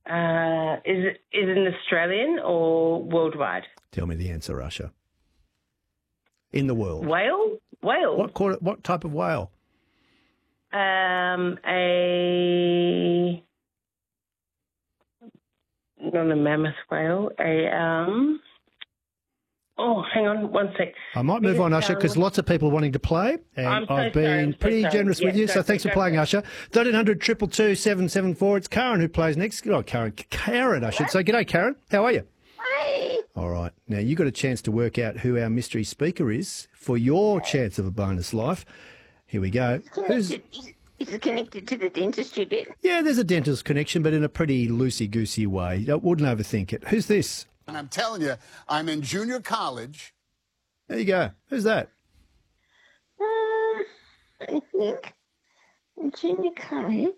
Is it an Australian or worldwide? Tell me the answer, Usher. In the world. Whale? Whale. What type of whale? Not a mammoth whale. Hang on one sec. I might move on, Usher, because lots of people are wanting to play, and I've been pretty generous with you, so thanks for playing, Usher. 1300 222 774. It's Karen who plays next. Oh, Karen, I should say. G'day, Karen. How are you? Hi. All right. Now, you got a chance to work out who our mystery speaker is for your chance of a bonus life. Here we go. Is it connected to the dentistry bit? Yeah, there's a dentist connection, but in a pretty loosey-goosey way. I wouldn't overthink it. Who's this? And I'm telling you, I'm in junior college. There you go. Who's that? I think in junior college.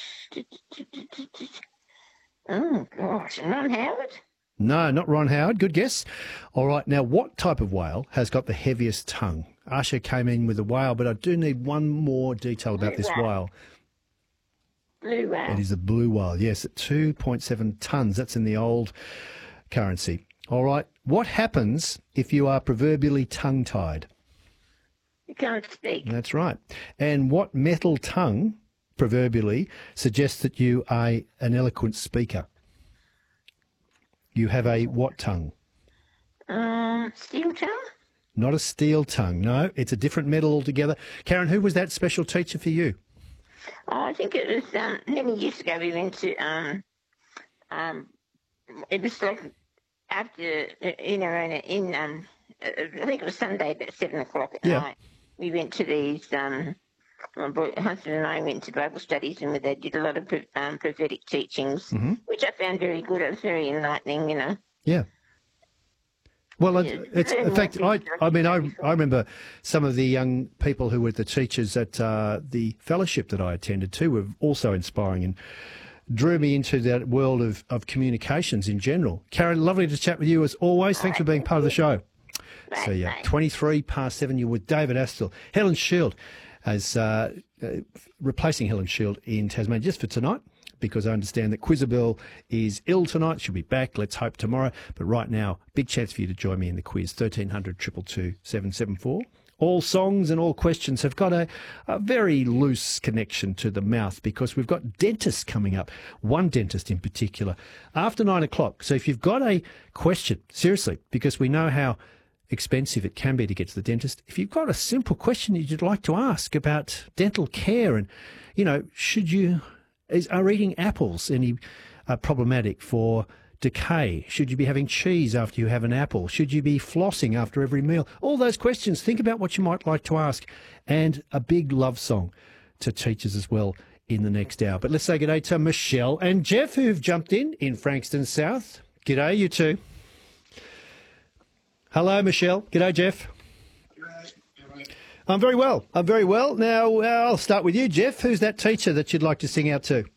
Oh, gosh. Ron Howard? No, not Ron Howard. Good guess. All right. Now, what type of whale has got the heaviest tongue? Usher came in with a whale, but I do need one more detail about this whale. Blue whale. It is a blue whale, yes, at 2.7 tonnes. That's in the old currency. All right. What happens if you are proverbially tongue-tied? You can't speak. That's right. And what metal tongue, proverbially, suggests that you are an eloquent speaker? You have a what tongue? Steel tongue? Not a steel tongue, no. It's a different metal altogether. Karen, who was that special teacher for you? Oh, I think it was many years ago. We went to it was like after I think it was Sunday about 7:00 at night. We went to these. My husband and I went to Bible studies, and they did a lot of prophetic teachings, which I found very good. It was very enlightening, you know. Yeah. Well, it's in fact, I remember some of the young people who were the teachers at the fellowship that I attended to were also inspiring and drew me into that world of communications in general. Karen, lovely to chat with you as always. Thanks for being part of the show. Right, So, yeah, 7:23, you're with David Astle. Helen Shield as replacing Helen Shield in Tasmania just for tonight, because I understand that Quizabel is ill tonight. She'll be back, let's hope, tomorrow. But right now, big chance for you to join me in the quiz, 1300 222 774. All songs and all questions have got a very loose connection to the mouth because we've got dentists coming up, one dentist in particular, after 9 o'clock. So if you've got a question, seriously, because we know how expensive it can be to get to the dentist, if you've got a simple question that you'd like to ask about dental care and, you know, are eating apples any problematic for decay? Should you be having cheese after you have an apple? Should you be flossing after every meal? All those questions. Think about what you might like to ask. And a big love song to teachers as well in the next hour. But let's say g'day to Michelle and Jeff, who've jumped in Frankston South. G'day, you two. Hello, Michelle. G'day, Jeff. I'm very well. Now, I'll start with you, Jeff. Who's that teacher that you'd like to sing out to?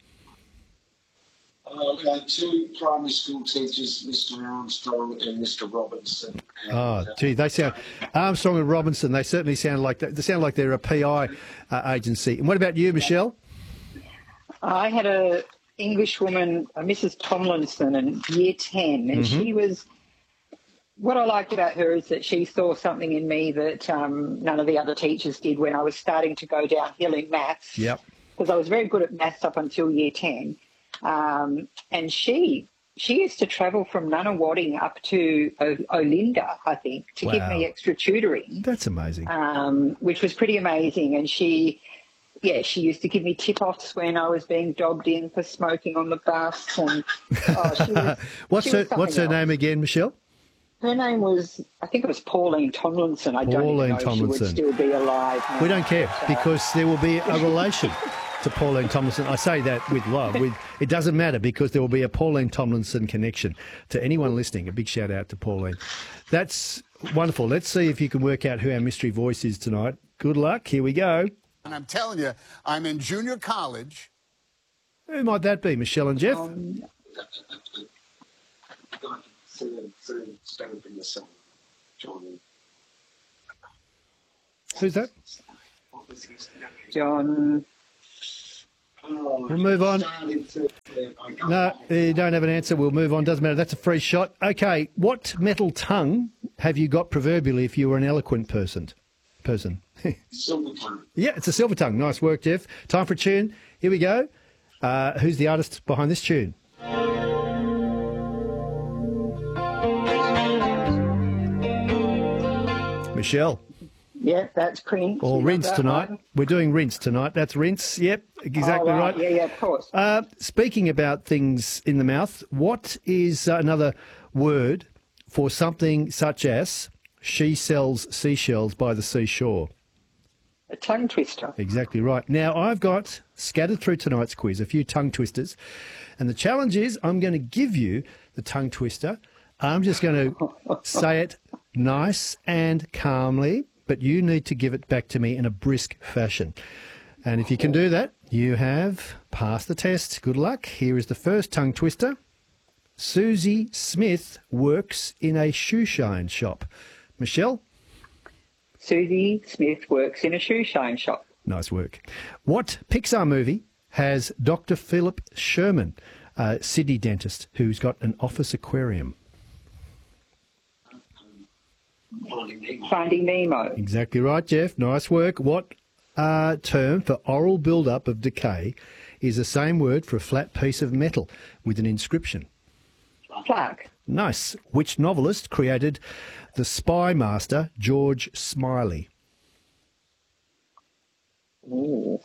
Two primary school teachers, Mr. Armstrong and Mr. Robinson. They sound Armstrong and Robinson. They certainly sound like that. They sound like they're a PI agency. And what about you, Michelle? I had a English woman, Mrs. Tomlinson, in Year 10, and she was. What I liked about her is that she saw something in me that none of the other teachers did when I was starting to go downhill in maths. Yep. Because I was very good at maths up until Year 10. And she used to travel from Nunawading up to Olinda, I think, to give me extra tutoring. That's amazing. Which was pretty amazing. And she used to give me tip-offs when I was being dobbed in for smoking on the bus. And What's her name again, Michelle? Her name was, I think it was Pauline Tomlinson. I don't even know if she would still be alive now. We don't care because there will be a relation to Pauline Tomlinson. I say that with love. It doesn't matter because there will be a Pauline Tomlinson connection. To anyone listening, a big shout out to Pauline. That's wonderful. Let's see if you can work out who our mystery voice is tonight. Good luck. Here we go. And I'm telling you, I'm in junior college. Who might that be, Michelle and Jeff? John. We'll move on. No, you don't have an answer. We'll move on. Doesn't matter. That's a free shot. Okay, what metal tongue have you got proverbially if you were an eloquent person? Silver tongue. Yeah, it's a silver tongue. Nice work, Jeff. Time for a tune. Here we go. Who's the artist behind this tune? Michelle. Yeah, that's Prince. Or You got Rinse that tonight. one? We're doing Rinse tonight. That's Rinse. Yep, exactly Oh, right. Yeah, of course. Speaking about things in the mouth, what is another word for something such as she sells seashells by the seashore? A tongue twister. Exactly right. Now, I've got, scattered through tonight's quiz, a few tongue twisters. And the challenge is I'm going to give you the tongue twister. I'm just going to say it nice and calmly, but you need to give it back to me in a brisk fashion. And if you can do that, you have passed the test. Good luck. Here is the first tongue twister. Susie Smith works in a shoe shine shop. Michelle? Susie Smith works in a shoe shine shop. Nice work. What Pixar movie has Dr. Philip Sherman, a Sydney dentist, who's got an office aquarium? Finding Nemo. Exactly right, Jeff. Nice work. What term for oral build-up of decay is the same word for a flat piece of metal with an inscription? Plaque. Nice. Which novelist created the spy master George Smiley? Ooh.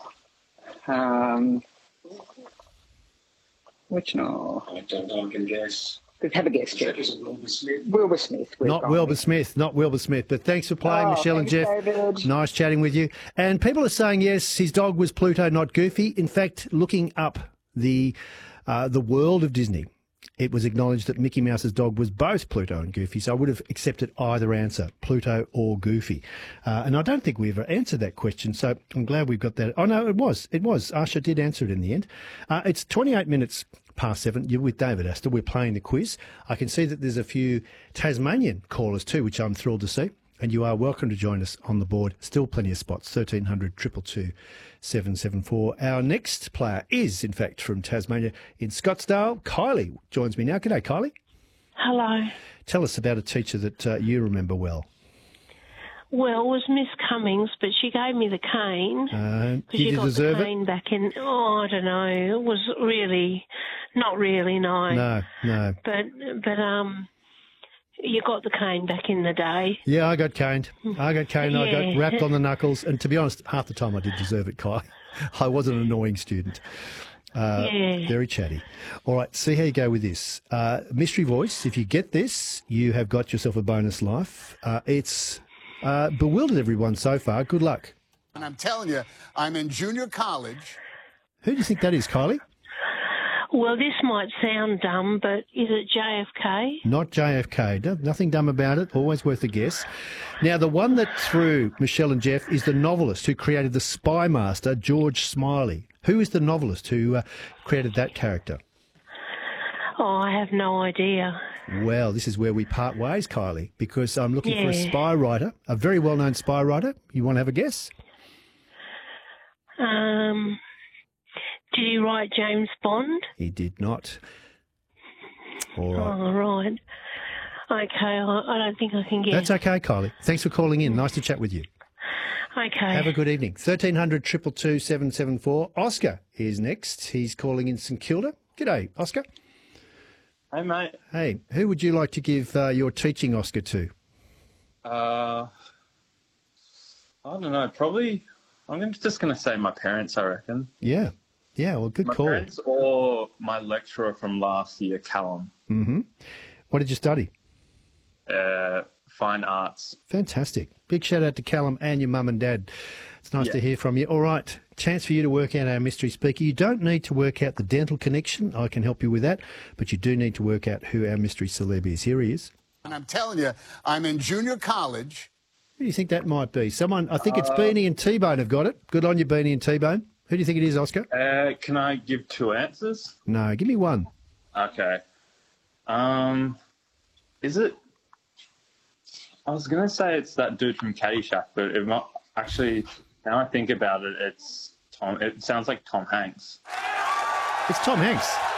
Which no? I don't know, I can guess. Have a guess, Jeff. Is it Wilbur Smith? Wilbur Smith. Not Wilbur Smith. Not Wilbur Smith. But thanks for playing, Michelle and thanks, Jeff. David. Nice chatting with you. And people are saying, yes, his dog was Pluto, not Goofy. In fact, looking up the world of Disney, it was acknowledged that Mickey Mouse's dog was both Pluto and Goofy. So I would have accepted either answer, Pluto or Goofy. And I don't think we ever answered that question. So I'm glad we've got that. Oh, no, it was. It was. Asha did answer it in the end. It's 28 minutes past 7. You're with David Astor. We're playing the quiz. I can see that there's a few Tasmanian callers too, which I'm thrilled to see. And you are welcome to join us on the board. Still plenty of spots. 1300 222 774. Our next player is, in fact, from Tasmania in Scottsdale. Kylie joins me now. G'day, Kylie. Hello. Tell us about a teacher that you remember well. Well, it was Miss Cummings, but she gave me the cane. Did She you got deserve the it? cane back in. Oh, I don't know. It was really, not really, no. No. But you got the cane back in the day. Yeah, I got caned. I got Yeah. rapped on the knuckles. And to be honest, half the time I did deserve it, Kai. I was an annoying student. Yeah. Very chatty. All right, see how you go with this. Mystery voice, if you get this, you have got yourself a bonus life. It's bewildered everyone so far. Good luck. And I'm telling you, I'm in junior college. Who do you think that is, Kylie? Well, this might sound dumb, but is it JFK? Not JFK. Nothing dumb about it. Always worth a guess. Now, the one that threw Michelle and Jeff is the novelist who created the spy master, George Smiley. Who is the novelist who created that character? Oh, I have no idea. Well, this is where we part ways, Kylie, because I'm looking for a spy writer, a very well-known spy writer. You want to have a guess? Did he write James Bond? He did not. All right. Oh, right. Okay, I don't think I can get. That's okay, Kylie. Thanks for calling in. Nice to chat with you. Okay. Have a good evening. 1300 222 774. Oscar is next. He's calling in St Kilda. G'day, Oscar. Hey, mate. Hey, who would you like to give your teaching Oscar to? I don't know. Probably, just going to say my parents, I reckon. Yeah. Yeah, well, good My call. parents or my lecturer from last year, Callum. Mm-hmm. What did you study? Fine arts. Fantastic. Big shout out to Callum and your mum and dad. It's nice to hear from you. All right, chance for you to work out our mystery speaker. You don't need to work out the dental connection. I can help you with that. But you do need to work out who our mystery celeb is. Here he is. And I'm telling you, I'm in junior college. Who do you think that might be? Someone, I think it's Beanie and T-Bone have got it. Good on you, Beanie and T-Bone. Who do you think it is, Oscar? Can I give two answers? No, give me one. Okay. Is it? I was going to say it's that dude from Caddyshack, but it might, actually, now I think about it, it's Tom. It sounds like Tom Hanks. It's Tom Hanks.